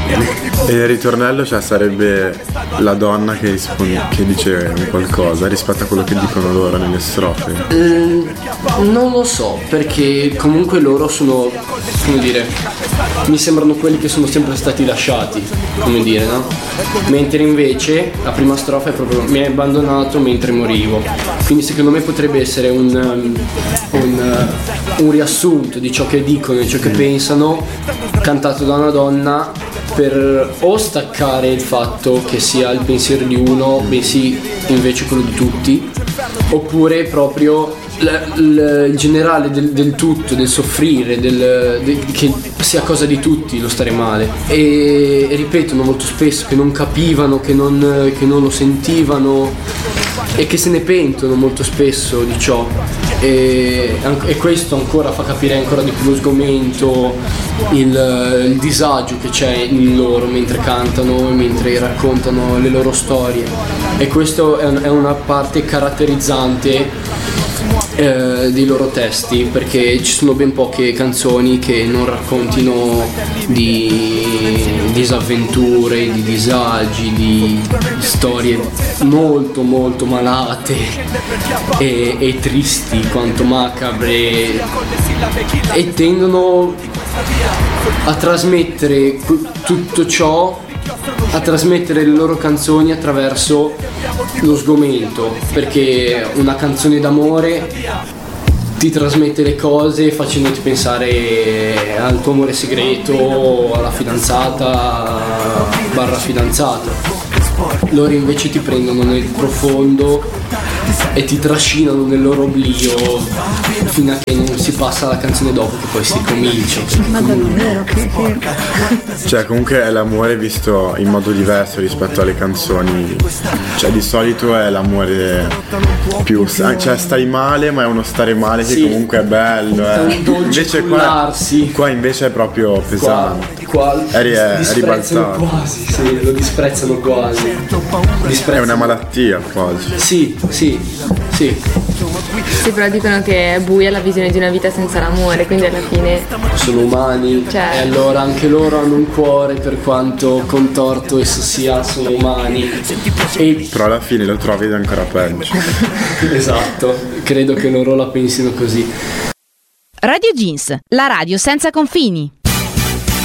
E il ritornello, cioè, sarebbe la donna che dice un qualcosa rispetto a quello che dicono loro nelle strofe? Non lo so, perché comunque loro sono, come dire, mi sembrano quelli che sono sempre stati lasciati, come dire, no? Mentre invece la prima strofa è proprio mi hai abbandonato mentre morivo. Quindi secondo me potrebbe essere un riassunto di ciò che dicono e ciò che pensano, cantato da una donna, per o staccare il fatto che sia il pensiero di uno, bensì invece quello di tutti, oppure proprio il generale del tutto, del soffrire, che sia cosa di tutti lo stare male. E ripetono molto spesso che non capivano, che non lo sentivano e che se ne pentono molto spesso di ciò. E questo ancora fa capire ancora di più lo sgomento, il disagio che c'è in loro mentre cantano, mentre raccontano le loro storie. E questo è una parte caratterizzante dei loro testi, perché ci sono ben poche canzoni che non raccontino di disavventure, di disagi, di storie molto molto malate e tristi quanto macabre, e tendono a trasmettere tutto ciò, a trasmettere le loro canzoni attraverso lo sgomento, perché una canzone d'amore ti trasmette le cose facendoti pensare al tuo amore segreto, alla fidanzata / fidanzato. Loro invece ti prendono nel profondo e ti trascinano nel loro oblio fino a che non si passa alla canzone dopo, che poi si comincia. Ma davvero? Cioè, comunque è l'amore visto in modo diverso rispetto alle canzoni. Cioè, di solito è l'amore più, cioè, stai male, ma è uno stare male che comunque è bello, Invece qua invece è proprio pesante. Qua è ribaltato. Quasi, sì, lo disprezzano quasi. È una malattia quasi. Sì, però dicono che è buia la visione di una vita senza l'amore, quindi alla fine sono umani, cioè, e allora anche loro hanno un cuore, per quanto contorto esso sia, sono umani. Però alla fine lo trovi ed è ancora peggio. Esatto, credo che loro la pensino così. Radio Jeans, la radio senza confini.